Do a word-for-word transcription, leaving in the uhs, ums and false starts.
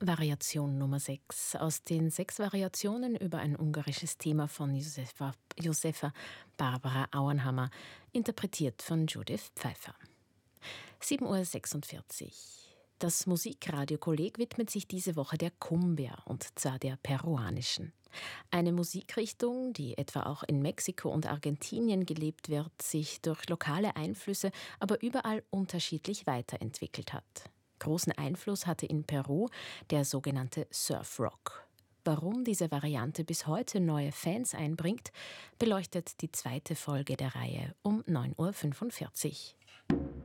Variation Nummer sechs aus den sechs Variationen über ein ungarisches Thema von Josefa, Josefa Barbara Auenhammer, interpretiert von Judith Pfeiffer. sieben Uhr sechsundvierzig. Das Musikradio-Kolleg widmet sich diese Woche der Cumbia, und zwar der peruanischen. Eine Musikrichtung, die etwa auch in Mexiko und Argentinien gelebt wird, sich durch lokale Einflüsse aber überall unterschiedlich weiterentwickelt hat. Großen Einfluss hatte in Peru der sogenannte Surf-Rock. Warum diese Variante bis heute neue Fans einbringt, beleuchtet die zweite Folge der Reihe um neun Uhr fünfundvierzig.